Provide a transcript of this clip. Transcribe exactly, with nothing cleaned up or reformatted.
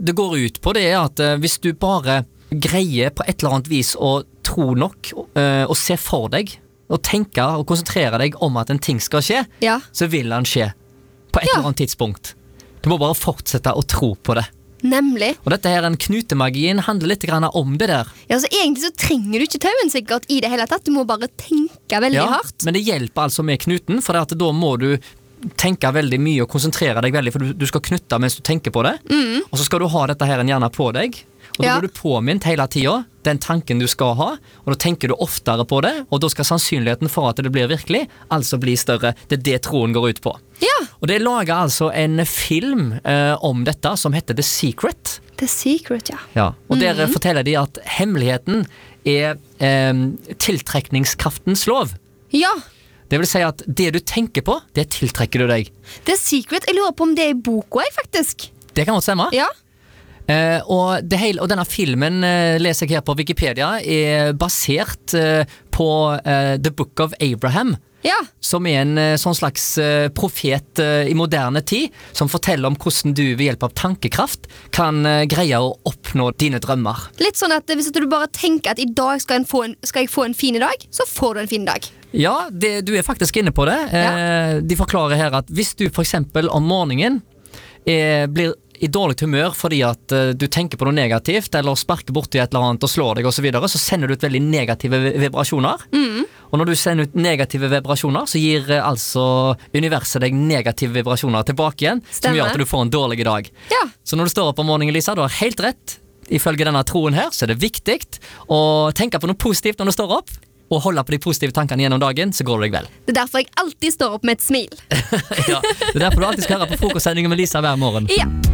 det går ut på det er at uh, hvis du bare greier på et eller annet vis å tro nok uh, og se for deg og tenke og konsentrere deg om at en ting skal skje, Ja. så vil den skje på et Ja. eller annet tidspunkt. Du må bare fortsette å tro på det. Nemlig. Og dette her, en knutemagien handler litt grann om det der. Ja, så egentlig så trenger du ikke tauen sikkert i det hele tatt. Du må bare tenke veldig hardt. Men det hjelper altså med knuten, for det at da må du tenke veldig mye og konsentrere deg veldig, for du, du skal knutte mens du tenker på det. Mm. Og så skal du ha dette her gjerne på deg. Og da Ja. blir du påminnet hele tiden den tanken du skal ha, og da tenker du oftere på det, og da skal sannsynligheten for at det blir virkelig, altså bli større. Det er det troen går ut på. Ja. Og det lager altså en film eh, om dette som heter The Secret. The Secret, ja. Ja. Og der forteller de at hemmeligheten er eh, tiltrekningskraftens lov. Ja. Det vil si at det du tenker på, det tiltrekker du deg. The Secret, jeg lurer på om det er i boka, jeg, faktisk. Det kan godt stemme. Ja. Eh, og, det hele, og denne filmen, eh, leser jeg her på Wikipedia, er basert eh, på eh, The Book of Abraham, Ja. som er en eh, sånn slags eh, profet eh, i moderne tid, som forteller om hvordan du ved hjelp av tankekraft kan eh, greie å oppnå dine drømmer. Litt sånn at hvis du bare tenker at i dag skal, en få en, skal jeg få en fin dag, så får du en fin dag. Ja, det, du er faktisk inne på det. Eh, de forklarer her at hvis du for eksempel om morgenen eh, blir i dårlig humør fordi at uh, du tenker på noe negativt eller sparker borti et eller annet og slår deg og så videre, så sender du ut veldig negative vibrasjoner. Mm. Og når du sender ut negative vibrasjoner, så gir uh, altså universet deg negative vibrasjoner tilbake igjen, som Stemmer. gjør at du får en dårlig dag. Ja. Så når du står opp om morgenen, Lisa, du har helt rett. Ifølge denne troen her, så er det viktig å tenke på noe positivt når du står opp, og holde på de positive tankene gjennom dagen, så går det deg vel. Det er derfor jeg alltid står opp med et smil. Ja, det er derfor du alltid skal høre på frokostsendingen med Lisa hver morgen. Ja.